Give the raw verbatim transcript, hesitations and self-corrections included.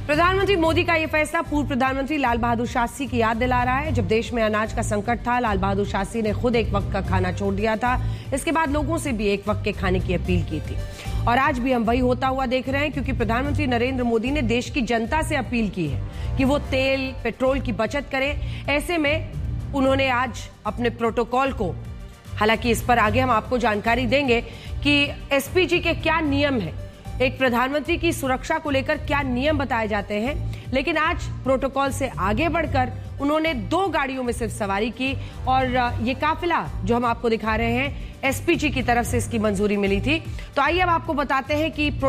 प्रधानमंत्री मोदी का यह फैसला पूर्व प्रधानमंत्री लाल बहादुर शास्त्री की याद दिला रहा है। जब देश में अनाज का संकट था, लाल बहादुर शास्त्री ने खुद एक वक्त का खाना छोड़ दिया था। इसके बाद लोगों से भी एक वक्त के खाने की अपील की थी और आज भी हम वही होता हुआ देख रहे हैं, क्योंकि प्रधानमंत्री नरेंद्र मोदी ने देश की जनता से अपील की है कि वो तेल पेट्रोल की बचत करें। ऐसे में उन्होंने आज अपने प्रोटोकॉल को, हालांकि इस पर आगे हम आपको जानकारी देंगे कि एसपीजी के क्या नियम है, एक प्रधानमंत्री की सुरक्षा को लेकर क्या नियम बताए जाते हैं, लेकिन आज प्रोटोकॉल से आगे बढ़कर उन्होंने दो गाड़ियों में सिर्फ सवारी की और ये काफिला जो हम आपको दिखा रहे हैं एसपीजी की तरफ से इसकी मंजूरी मिली थी। तो आइए अब आपको बताते हैं कि